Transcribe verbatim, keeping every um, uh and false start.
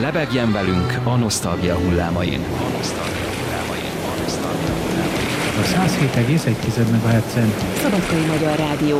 Lebegjen velünk a nosztalgia hullámain. A száz hét egész egy MHz-en Szabadkai Magyar Rádió.